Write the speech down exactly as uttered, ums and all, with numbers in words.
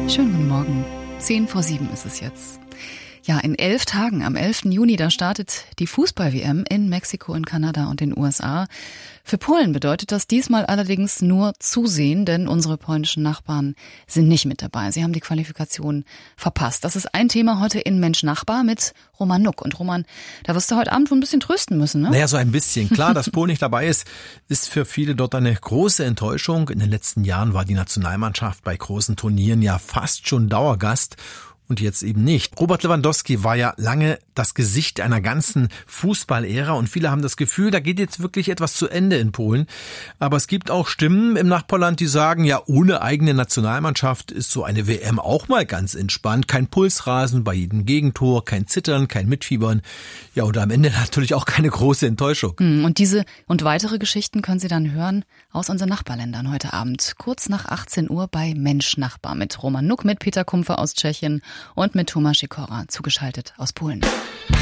Schönen guten Morgen. Zehn vor sieben ist es jetzt. Ja, in elf Tagen, am elften Juni, da startet die Fußball-W M in Mexiko, in Kanada und den U S A. Für Polen bedeutet das diesmal allerdings nur Zusehen, denn unsere polnischen Nachbarn sind nicht mit dabei. Sie haben die Qualifikation verpasst. Das ist ein Thema heute in Mensch Nachbar mit Roman Nuck. Und Roman, da wirst du heute Abend wohl ein bisschen trösten müssen, ne? Naja, so ein bisschen. Klar, dass Polen nicht dabei ist, ist für viele dort eine große Enttäuschung. In den letzten Jahren war die Nationalmannschaft bei großen Turnieren ja fast schon Dauergast. Und jetzt eben nicht. Robert Lewandowski war ja lange das Gesicht einer ganzen Fußballära und viele haben das Gefühl, da geht jetzt wirklich etwas zu Ende in Polen. Aber es gibt auch Stimmen im Nachbarland, die sagen, ja, ohne eigene Nationalmannschaft ist so eine W M auch mal ganz entspannt. Kein Pulsrasen bei jedem Gegentor, kein Zittern, kein Mitfiebern. Ja, und am Ende natürlich auch keine große Enttäuschung. Und diese und weitere Geschichten können Sie dann hören aus unseren Nachbarländern heute Abend. Kurz nach achtzehn Uhr bei Mensch Nachbar mit Roman Nuck, mit Peter Kumpfer aus Tschechien und mit Thomas Sikora zugeschaltet aus Polen.